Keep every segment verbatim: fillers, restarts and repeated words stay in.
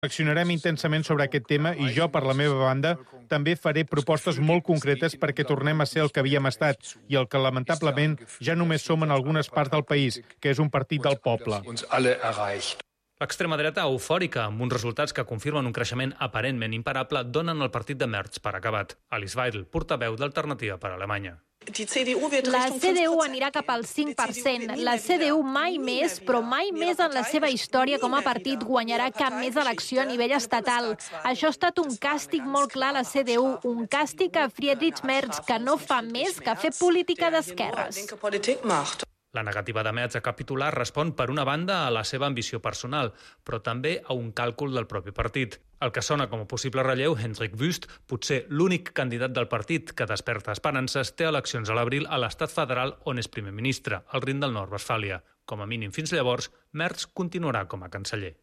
Accionarem intensament sobre aquest tema i jo, per la meva banda, també faré propostes molt concretes perquè tornem a ser el que havíem estat i el que, lamentablement, ja només som en algunes parts del país, que és un partit del poble. L'extrema dreta eufòrica, amb uns resultats que confirmen un creixement aparentment imparable, donen el partit de Merz per acabat. Alice Weidel, portaveu d'Alternativa per Alemanya. La C D U anirà cap al cinc per cent. La C D U mai més, però mai més en la seva història com a partit guanyarà cap més elecció a nivell estatal. Això ha estat un càstig molt clar a la C D U, un càstig a Friedrich Merz, que no fa més que fer política d'esquerres. La negativa de Merz a capitular respon, per una banda, a la seva ambició personal, però també a un càlcul del propi partit. El que sona com a possible relleu, Hendrik Wüst, potser l'únic candidat del partit que desperta esperances, té eleccions a l'abril a l'estat federal on és primer ministre, al Rin del Nord-Westfàlia. Com a mínim fins llavors, Merz continuarà com a canceller.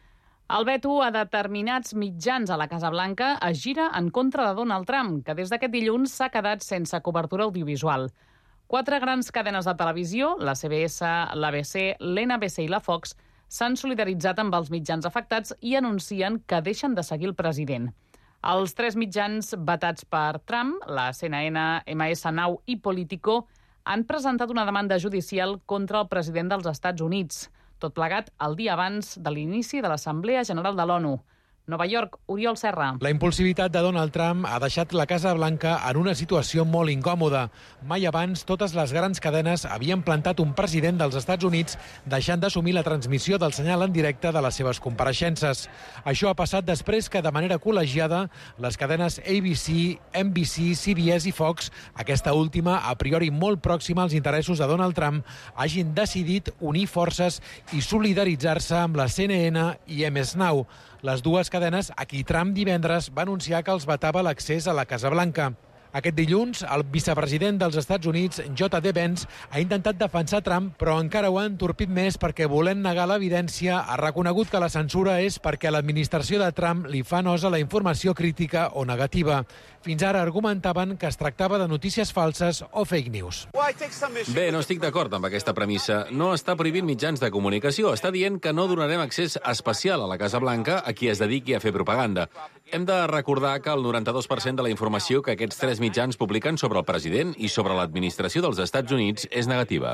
El veto a determinats mitjans a la Casa Blanca es gira en contra de Donald Trump, que des d'aquest dilluns s'ha quedat sense cobertura audiovisual. Quatre grans cadenes de televisió, la C B S, l'A B C, l'N B C i la Fox, s'han solidaritzat amb els mitjans afectats i anuncien que deixen de seguir el president. Els tres mitjans vetats per Trump, la C N N, M S Now i Politico, han presentat una demanda judicial contra el president dels Estats Units, tot plegat el dia abans de l'inici de l'Assemblea General de l'ONU. Nova York, Oriol Serra. La impulsivitat de Donald Trump ha deixat la Casa Blanca en una situació molt incòmoda. Mai abans totes les grans cadenes havien plantat un president dels Estats Units deixant d'assumir la transmissió del senyal en directe de les seves compareixences. Això ha passat després que, de manera col·legiada, les cadenes A B C, N B C, C B S i Fox, aquesta última a priori molt pròxima als interessos de Donald Trump, hagin decidit unir forces i solidaritzar-se amb la C N N i M S Now, les dues cadenes a qui Trump divendres va anunciar que els vetava l'accés a la Casa Blanca. Aquest dilluns, el vicepresident dels Estats Units, J D Vance, ha intentat defensar Trump, però encara ho ha entorpit més perquè, volent negar l'evidència, ha reconegut que la censura és perquè a l'administració de Trump li fa nosa la informació crítica o negativa. Fins ara argumentaven que es tractava de notícies falses o fake news. Bé, no estic d'acord amb aquesta premissa. No està prohibint mitjans de comunicació. Està dient que no donarem accés especial a la Casa Blanca a qui es dediqui a fer propaganda. Hem de recordar que el noranta-dos per cent de la informació que aquests tres mitjans publiquen sobre el president i sobre l'administració dels Estats Units és negativa.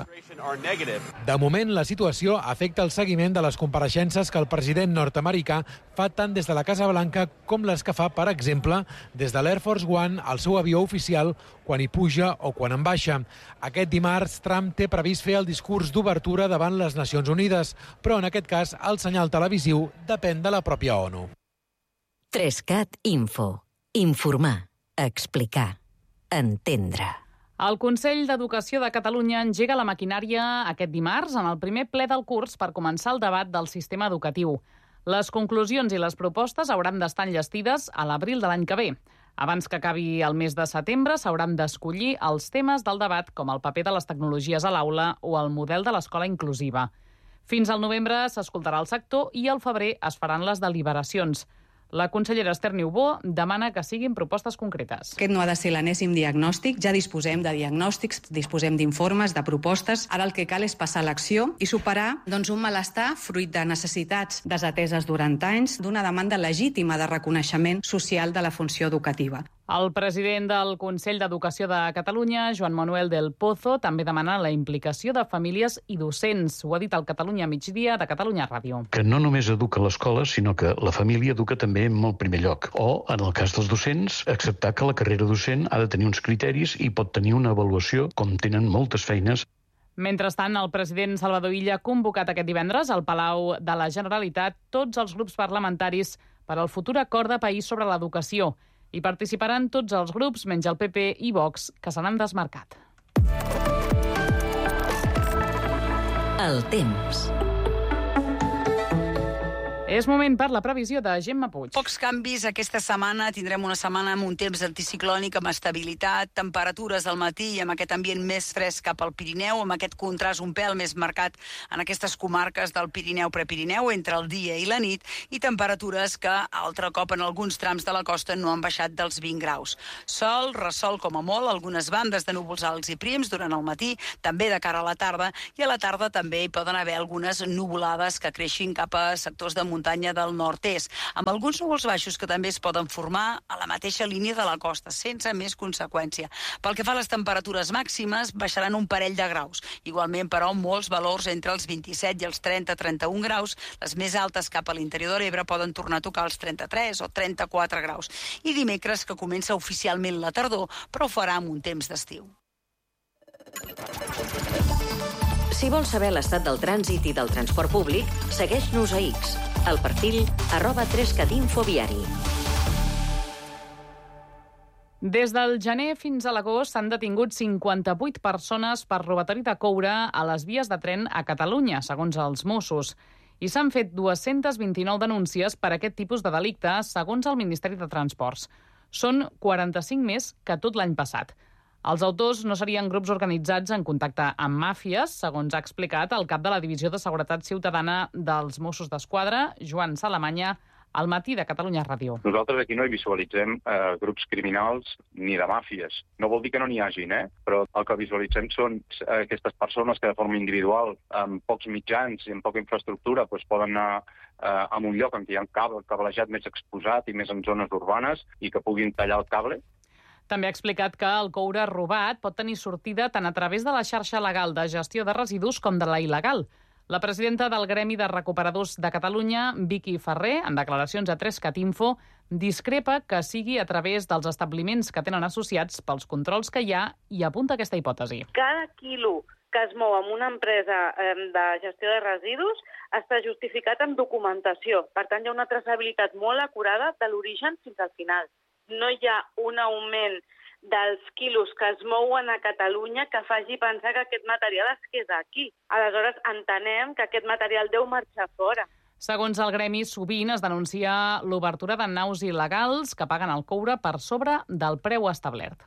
De moment, la situació afecta el seguiment de les compareixences que el president nord-americà fa tant des de la Casa Blanca com les que fa, per exemple, des de l'Air Force One, el seu avió oficial, quan hi puja o quan en baixa. Aquest dimarts, Trump té previst fer el discurs d'obertura davant les Nacions Unides, però en aquest cas el senyal televisiu depèn de la pròpia ONU. Trescat Info. Informar, explicar, entendre. El Consell d'Educació de Catalunya engega la maquinària aquest dimarts en el primer ple del curs per començar el debat del sistema educatiu. Les conclusions i les propostes hauran d'estar enllestides a l'abril de l'any que ve. Abans que acabi el mes de setembre s'hauran d'escollir els temes del debat com el paper de les tecnologies a l'aula o el model de l'escola inclusiva. Fins al novembre s'escoltarà el sector i al febrer es faran les deliberacions. La consellera Esther Niubó demana que siguin propostes concretes. Aquest no ha de ser l'enèsim diagnòstic. Ja disposem de diagnòstics, disposem d'informes, de propostes. Ara el que cal és passar a l'acció i superar doncs, un malestar fruit de necessitats desateses durant anys, d'una demanda legítima de reconeixement social de la funció educativa. El president del Consell d'Educació de Catalunya, Joan Manuel del Pozo, també demana la implicació de famílies i docents. Ho ha dit al Catalunya Migdia de Catalunya Ràdio. Que no només educa l'escola, sinó que la família educa també en molt primer lloc. O, en el cas dels docents, acceptar que la carrera docent ha de tenir uns criteris i pot tenir una avaluació, com tenen moltes feines. Mentrestant, el president Salvador Illa ha convocat aquest divendres al Palau de la Generalitat tots els grups parlamentaris per al futur acord de país sobre l'educació. Hi participaran tots els grups, menys el P P i Vox, que se n'han desmarcat. El temps. És moment per la previsió de Gemma Puig. Pocs canvis aquesta setmana. Tindrem una setmana amb un temps anticiclònic, amb estabilitat, temperatures al matí i amb aquest ambient més fresc cap al Pirineu, amb aquest contrast un pèl més marcat en aquestes comarques del Pirineu-Prepirineu entre el dia i la nit, i temperatures que altre cop en alguns trams de la costa no han baixat dels vint graus. Sol, ressol com a molt, algunes bandes de núvols alts i prims durant el matí, també de cara a la tarda, i a la tarda també hi poden haver algunes nuvolades que creixin cap a sectors de muntanya del nord-est, amb alguns núvols baixos que també es poden formar a la mateixa línia de la costa, sense més conseqüència. Pel que fa a les temperatures màximes, baixaran un parell de graus. Igualment, però, molts valors entre els vint-i-set i els trenta a trenta-un graus. Les més altes cap a l'interior de l'Ebre poden tornar a tocar els trenta-tres o trenta-quatre graus. I dimecres, que comença oficialment la tardor, però ho farà amb un temps d'estiu. Si vols saber l'estat del trànsit i del transport públic, segueix-nos a X, al perfil arroba trescat info viari. Des del gener fins a l'agost s'han detingut cinquanta-vuit persones per robatori de coure a les vies de tren a Catalunya, segons els Mossos. I s'han fet dues-centes vint-i-nou denúncies per aquest tipus de delicte, segons el Ministeri de Transports. Són quaranta-cinc més que tot l'any passat. Els autors no serien grups organitzats en contacte amb màfies, segons ha explicat el cap de la Divisió de Seguretat Ciutadana dels Mossos d'Esquadra, Joan Salamanya, al Matí de Catalunya Ràdio. Nosaltres aquí no hi visualitzem eh, grups criminals ni de màfies. No vol dir que no n'hi hagin, eh? Però el que visualitzem són eh, aquestes persones que de forma individual, amb pocs mitjans i amb poca infraestructura, doncs poden anar eh, a un lloc en què hi ha un cable, cablejat més exposat i més en zones urbanes i que puguin tallar el cable. També ha explicat que el coure robat pot tenir sortida tant a través de la xarxa legal de gestió de residus com de la il·legal. La presidenta del Gremi de Recuperadors de Catalunya, Vicky Ferrer, en declaracions a trescat info, discrepa que sigui a través dels establiments que tenen associats pels controls que hi ha i apunta aquesta hipòtesi. Cada quilo que es mou amb una empresa eh, de gestió de residus està justificat amb documentació. Per tant, hi ha una traçabilitat molt acurada de l'origen fins al final. No hi ha un augment dels quilos que es mouen a Catalunya que faci pensar que aquest material es queda aquí. Aleshores, entenem que aquest material deu marxar fora. Segons el gremi, sovint es denuncia l'obertura de naus il·legals que paguen el coure per sobre del preu establert.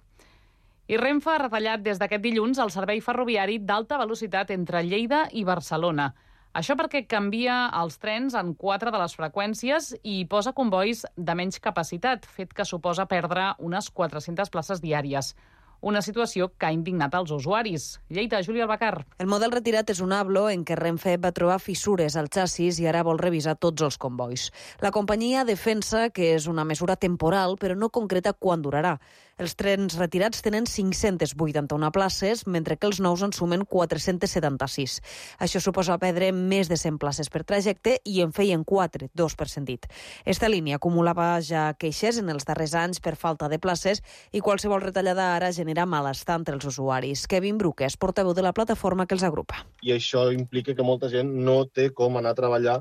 I Renfe ha retallat des d'aquest dilluns el servei ferroviari d'alta velocitat entre Lleida i Barcelona. Això perquè canvia els trens en quatre de les freqüències i posa convois de menys capacitat, fet que suposa perdre unes quatre-centes places diàries. Una situació que ha indignat els usuaris. Lleida, Júlia Albacar. El model retirat és un Ablo en què Renfe va trobar fissures al xassis i ara vol revisar tots els convois. La companyia defensa que és una mesura temporal, però no concreta quan durarà. Els trens retirats tenen cinc-centes vuitanta-una places, mentre que els nous en sumen quatre-centes setanta-sis. Això suposa perdre més de cent places per trajecte i en feien quatre, dos per sentit. Esta línia acumulava ja queixes en els darrers anys per falta de places i qualsevol retallada ara genera malestar entre els usuaris. Kevin Bruques, portaveu de la plataforma que els agrupa. I això implica que molta gent no té com anar a treballar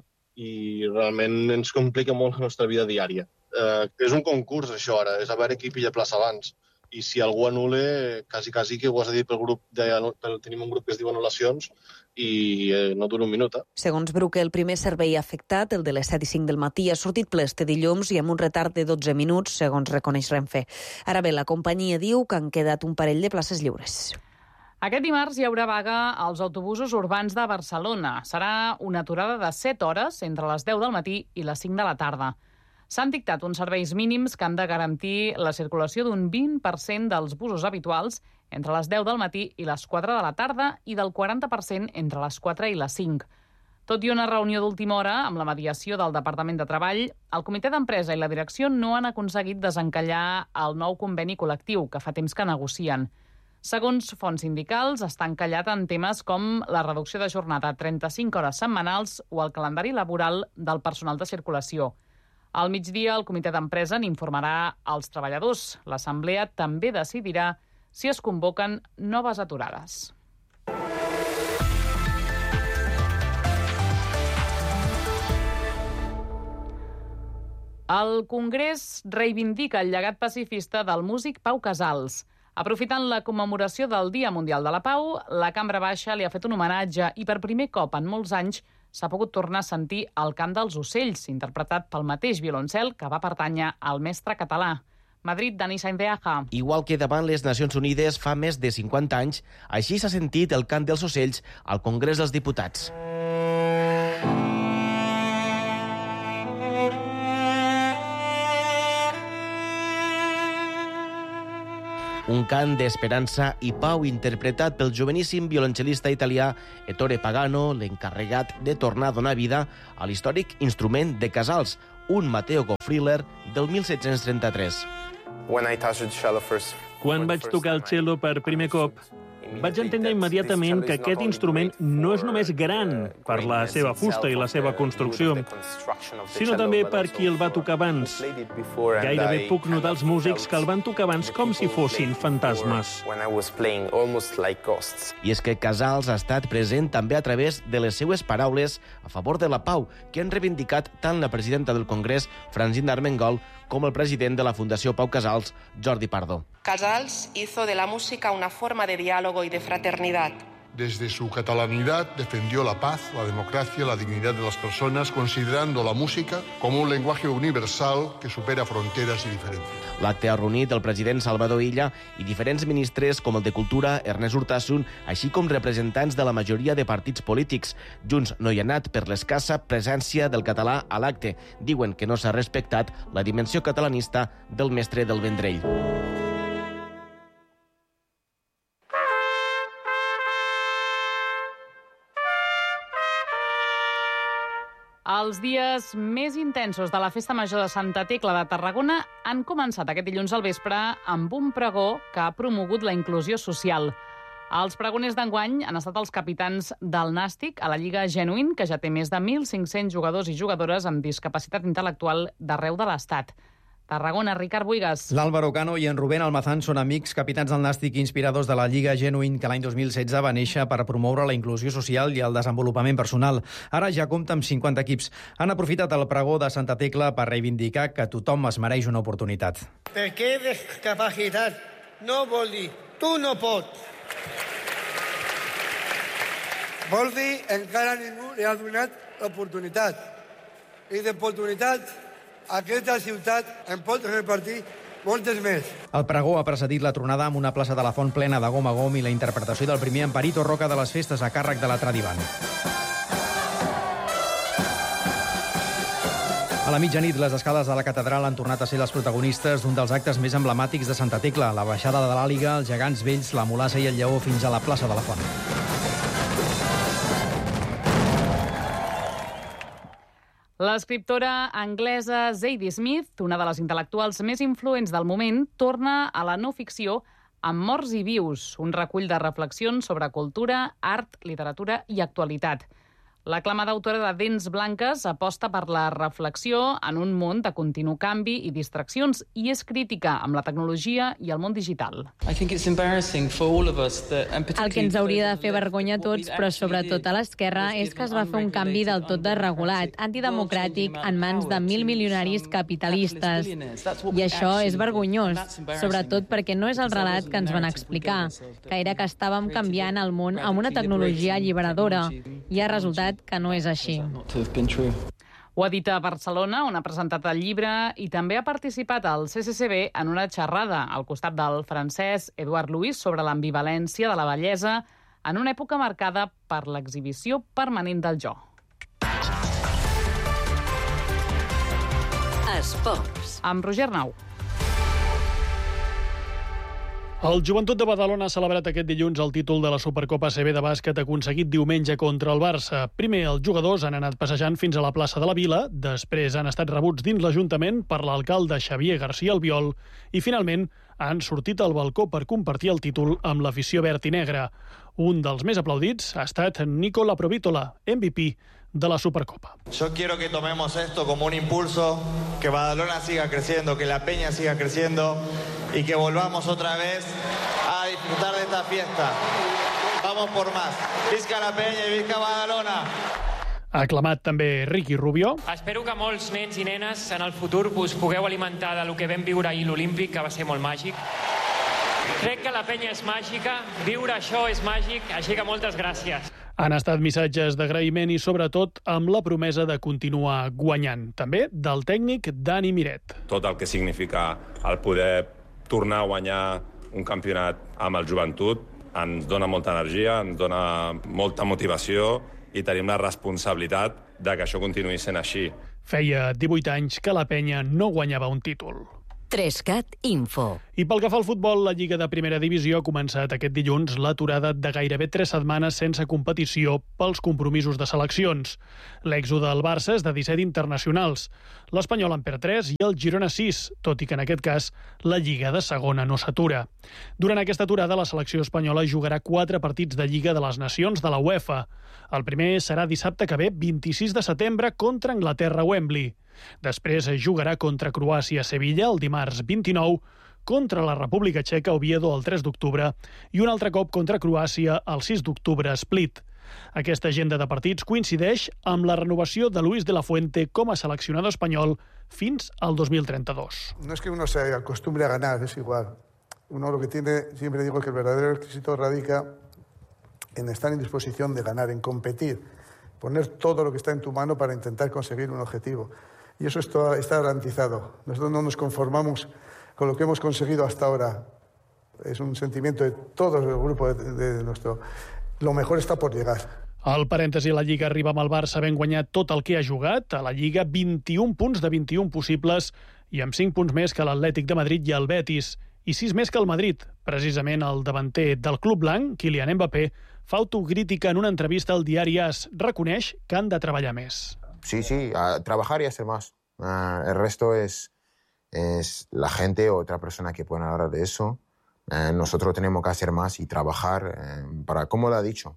i realment ens complica molt la nostra vida diària. Uh, és un concurs, això, ara. És a veure qui pilla plaça abans. I si algú anul·la, quasi, quasi que ho has de dir pel grup de... Tenim un grup que es diu anul·lacions i eh, no dura un minut. Eh? Segons Bruque, el primer servei afectat, el de les set i cinc del matí, ha sortit ple este dilluns i amb un retard de dotze minuts, segons reconeix Renfe. Ara bé, la companyia diu que han quedat un parell de places lliures. Aquest dimarts hi haurà vaga als autobusos urbans de Barcelona. Serà una aturada de set hores entre les deu del matí i les cinc de la tarda. S'han dictat uns serveis mínims que han de garantir la circulació d'un vint per cent dels busos habituals entre les deu del matí i les quatre de la tarda i del quaranta per cent entre les quatre i les cinc. Tot i una reunió d'última hora amb la mediació del Departament de Treball, el comitè d'empresa i la direcció no han aconseguit desencallar el nou conveni col·lectiu, que fa temps que negocien. Segons fonts sindicals, està encallat en temes com la reducció de jornada a trenta-cinc hores setmanals o el calendari laboral del personal de circulació. Al migdia, el comitè d'empresa n'informarà als treballadors. L'assemblea també decidirà si es convoquen noves aturades. El Congrés reivindica el llegat pacifista del músic Pau Casals. Aprofitant la commemoració del Dia Mundial de la Pau, la Cambra Baixa li ha fet un homenatge i per primer cop en molts anys s'ha pogut tornar a sentir el cant dels ocells, interpretat pel mateix violoncel que va pertànyer al mestre català. Madrid, Dani Sainz-de-Aja. Igual que davant les Nacions Unides fa més de cinquanta anys, així s'ha sentit el cant dels ocells al Congrés dels Diputats. Un cant d'esperança i pau interpretat pel joveníssim violoncel·lista italià Ettore Pagano, l'encarregat de tornar a donar vida a l'històric instrument de Casals, un Matteo Gofriller del mil set-cents trenta-tres. Quan vaig tocar el cello per primer cop, vaig entendre immediatament que aquest instrument no és només gran per la seva fusta i la seva construcció, sinó també per qui el va tocar abans. Gairebé puc notar els músics que el van tocar abans com si fossin fantasmes. I és que Casals ha estat present també a través de les seues paraules a favor de la pau, que han reivindicat tant la presidenta del Congrés, Francina Armengol, com el president de la Fundació Pau Casals, Jordi Pardo. Casals hizo de la música una forma de diálogo y de fraternidad. Desde su catalanidad defendió la paz, la democracia, la dignidad de las personas, considerando la música como un lenguaje universal que supera fronteras y diferencias. L'acte ha reunit el president Salvador Illa i diferents ministres com el de Cultura, Ernest Urtasun, així com representants de la majoria de partits polítics. Junts no hi ha anat per l'escassa presència del català a l'acte. Diuen que no s'ha respectat la dimensió catalanista del mestre del Vendrell. Els dies més intensos de la Festa Major de Santa Tecla de Tarragona han començat aquest dilluns al vespre amb un pregó que ha promogut la inclusió social. Els pregoners d'enguany han estat els capitans del Nàstic a la Lliga Genuïn, que ja té més de mil cinc-cents jugadors i jugadores amb discapacitat intel·lectual d'arreu de l'Estat. Tarragona, Ricard Buigas. L'Álvaro Cano i en Rubén Almazán són amics, capitans del Nàstic i inspiradors de la Lliga Genuïn, que l'any dos mil setze va néixer per promoure la inclusió social i el desenvolupament personal. Ara ja compta amb cinquanta equips. Han aprofitat el pregó de Santa Tecla per reivindicar que tothom es mereix una oportunitat. Perquè discapacitat no vol dir tu no pots. Vol dir encara ningú li ha donat l'oportunitat. I d'oportunitat aquesta ciutat en pot repartir moltes més. El pregó ha precedit la tronada amb una plaça de la Font plena de gom a gom i la interpretació del primer Amparito Roca de les festes a càrrec de la Tradivan. A la mitjanit, les escales de la catedral han tornat a ser les protagonistes d'un dels actes més emblemàtics de Santa Tecla, la baixada de l'Àliga, els gegants vells, la mulassa i el lleó fins a la plaça de la Font. L'escriptora anglesa Zadie Smith, una de les intel·lectuals més influents del moment, torna a la no-ficció amb Morts i vius, un recull de reflexions sobre cultura, art, literatura i actualitat. L'aclamada autora de Dents blanques aposta per la reflexió en un món de continu canvi i distraccions i és crítica amb la tecnologia i el món digital. El que ens hauria de fer vergonya a tots, però sobretot a l'esquerra, és que es va fer un canvi del tot desregulat, antidemocràtic, en mans de mil milionaris capitalistes. I això és vergonyós, sobretot perquè no és el relat que ens van explicar, que era que estàvem canviant el món amb una tecnologia alliberadora, i ha resultat que no és així. Ho ha dit a Barcelona, on ha presentat el llibre, i també ha participat al C C C B en una xerrada al costat del francès Edouard Louis sobre l'ambivalència de la bellesa en una època marcada per l'exhibició permanent del jo. Esports. Amb Roger Nau. El Joventut de Badalona ha celebrat aquest dilluns el títol de la Supercopa A C B de bàsquet aconseguit diumenge contra el Barça. Primer, els jugadors han anat passejant fins a la plaça de la Vila, després han estat rebuts dins l'Ajuntament per l'alcalde Xavier García Albiol i, finalment, han sortit al balcó per compartir el títol amb l'afició verd i negra. Un dels més aplaudits ha estat Nicola Provítola, M V P de la Supercopa. Yo quiero que tomemos esto como un impulso, que Badalona siga creciendo, que la Peña siga creciendo y que volvamos otra vez a disfrutar de esta fiesta. Vamos por más. Visca la Peña y visca Badalona. Ha aclamat també Ricky Rubio. Espero que molts nens i nenes en el futur us pugueu alimentar de lo que vam viure ahir l'Olímpic, que va ser molt màgic. Crec que la Penya és màgica, viure això és màgic, així que moltes gràcies. Han estat missatges d'agraïment i, sobretot, amb la promesa de continuar guanyant. També del tècnic Dani Miret. Tot el que significa el poder tornar a guanyar un campionat amb el Joventut ens dona molta energia, ens dona molta motivació i tenim la responsabilitat de que això continuï sent així. Feia divuit anys que la Penya no guanyava un títol. Trescat Info. I pel que fa al futbol, la Lliga de Primera Divisió ha començat aquest dilluns l'aturada de gairebé tres setmanes sense competició pels compromisos de seleccions. L'èxode del Barça és de disset internacionals. L'Espanyol en perd tres i el Girona sis, tot i que en aquest cas la Lliga de segona no s'atura. Durant aquesta aturada, la selecció espanyola jugarà quatre partits de Lliga de les Nacions de la UEFA. El primer serà dissabte que ve, vint-i-sis de setembre, contra Anglaterra a Wembley. Després jugarà contra Croàcia a Sevilla el dimarts vint-i-nou, contra la República Txeca a Oviedo el tres d'octubre i un altre cop contra Croàcia el sis d'octubre a Split. Aquesta agenda de partits coincideix amb la renovació de Luis de la Fuente com a seleccionador espanyol fins al dos mil trenta-dos. No es que uno se acostumbre a ganar, es igual. Uno lo que tiene, siempre digo que el verdadero éxito radica en estar en disposición de ganar, en competir, poner todo lo que está en tu mano para intentar conseguir un objetivo. Y eso está, está garantizado. Nosotros no nos conformamos con lo que hemos conseguido hasta ahora. Es un sentimiento de todo el grupo de, de nuestro... Lo mejor está por llegar. Al parèntesi, la Lliga arriba amb el Barça havent guanyat tot el que ha jugat. A la Lliga, vint-i-un punts de vint-i-un possibles i amb cinc punts més que l'Atlètic de Madrid i el Betis. I sis més que el Madrid. Precisament el davanter del club blanc, Kylian Mbappé, fa autocrítica en una entrevista al diari AS. Reconeix que han de treballar més. Sí, sí, a trabajar y hacer más. Uh, el resto es, es la gente o otra persona que pueden hablar de eso. Uh, nosotros tenemos que hacer más y trabajar uh, para, como lo ha dicho,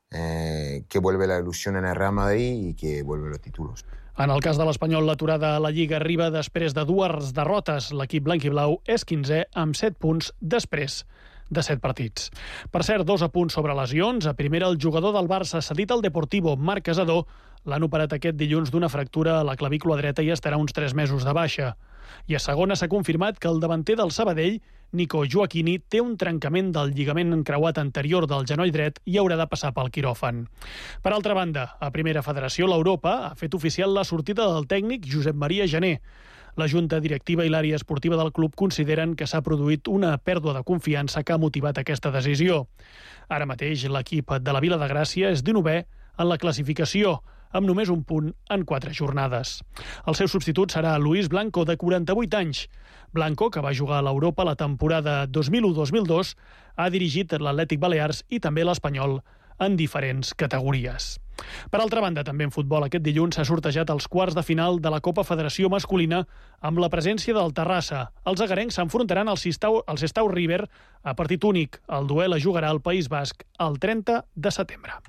uh, que vuelve la ilusión en el Real Madrid y que vuelven los títulos. En el cas de l'Espanyol, l'aturada a la Lliga arriba després de dues derrotes. L'equip blanc i blau és quinzè amb set punts després de set partits. Per cert, dos apunts sobre lesions. A primera, el jugador del Barça cedit al Deportivo, Marc Casadó, l'han operat aquest dilluns d'una fractura a la clavícula dreta i estarà uns tres mesos de baixa. I a segona s'ha confirmat que el davanter del Sabadell, Nico Joaquini, té un trencament del lligament encreuat anterior del genoll dret i haurà de passar pel quiròfan. Per altra banda, a Primera Federació, l'Europa ha fet oficial la sortida del tècnic Josep Maria Jané. La Junta Directiva i l'àrea esportiva del club consideren que s'ha produït una pèrdua de confiança que ha motivat aquesta decisió. Ara mateix, l'equip de la Vila de Gràcia és dinovè en la classificació, amb només un punt en quatre jornades. El seu substitut serà Luis Blanco, de quaranta-vuit anys. Blanco, que va jugar a l'Europa la temporada dos mil u dos mil dos, ha dirigit l'Atlètic Balears i també l'Espanyol en diferents categories. Per altra banda, també en futbol, aquest dilluns s'ha sortejat els quarts de final de la Copa Federació Masculina amb la presència del Terrassa. Els agarencs s'enfrontaran al Sestao, al Sestao River a partit únic. El duel es jugarà al País Basc el trenta de setembre.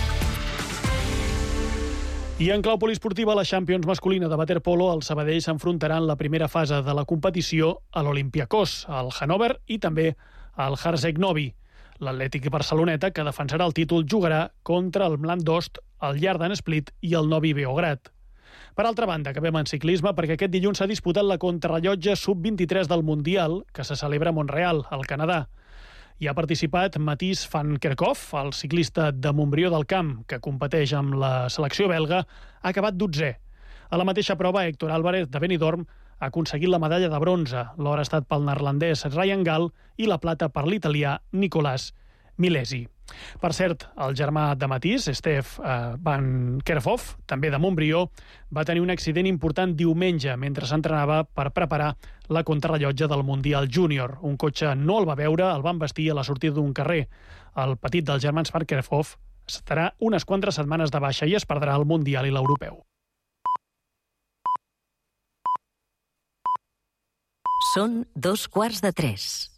I en clau poliesportiva, la Champions masculina de waterpolo, el Sabadell s'enfrontarà en la primera fase de la competició a l'Olympiakos, al Hannover i també al Harzeg Novi. L'Atlètic Barceloneta, que defensarà el títol, jugarà contra el Mlan Dost, el Yarden Split i el Novi Beograd. Per altra banda, acabem en ciclisme perquè aquest dilluns s'ha disputat la contrarellotge sub vint-i-tres del Mundial, que se celebra a Montreal, al Canadà. Hi ha participat Mathies van Kerkhoff, el ciclista de Montbrió del Camp, que competeix amb la selecció belga, ha acabat dotzè. A la mateixa prova, Héctor Álvarez, de Benidorm, ha aconseguit la medalla de bronze. L'or ha estat pel neerlandès Ryan Gall i la plata per l'italià Nicolas Milesi. Per cert, el germà de Mathies, Stef van Kerkhoff, també de Montbrió, va tenir un accident important diumenge mentre s'entrenava per preparar la contrarellotge del Mundial Júnior. Un cotxe no el va veure, el van vestir a la sortida d'un carrer. El petit dels germans van Kerkhoff estarà unes quantes setmanes de baixa i es perdrà el Mundial i l'Europeu. Són dos quarts de tres.